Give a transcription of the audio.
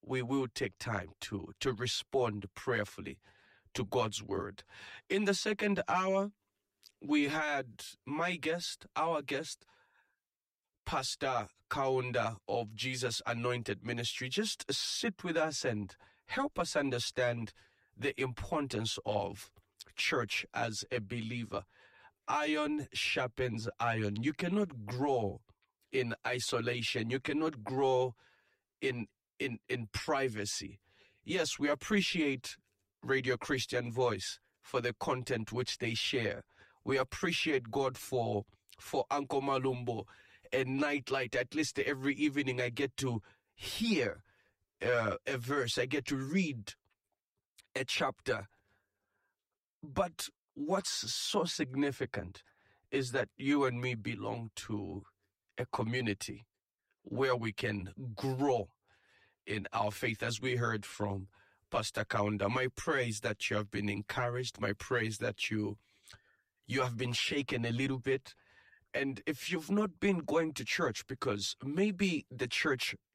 we will take time to respond prayerfully to God's word. In the second hour, we had our guest, Pastor Kaunda of Jesus Anointed Ministry, just sit with us and help us understand the importance of church as a believer. Iron sharpens iron. You cannot grow in isolation. You cannot grow in privacy. Yes, we appreciate Radio Christian Voice for the content which they share. We appreciate God for Uncle Malumbo and Nightlight. At least every evening I get to hear a verse. I get to read a chapter. But what's so significant is that you and me belong to a community where we can grow in our faith, as we heard from Pastor Kaunda. My prayer is that you have been encouraged. My prayer is that you have been shaken a little bit. And if you've not been going to church, because maybe the church